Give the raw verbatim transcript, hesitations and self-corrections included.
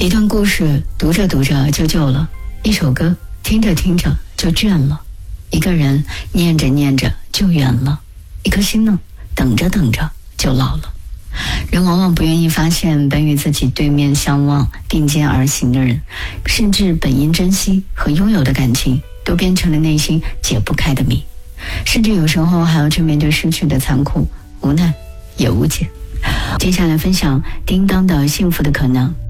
一段故事读着读着就旧了，一首歌听着听着就倦了，一个人念着念着就远了，一颗心呢等着等着就老了。人往往不愿意发现，本与自己对面相望并肩而行的人，甚至本应珍惜和拥有的感情，都变成了内心解不开的谜，甚至有时候还要去面对失去的残酷，无奈也无解。接下来分享叮当的幸福的可能。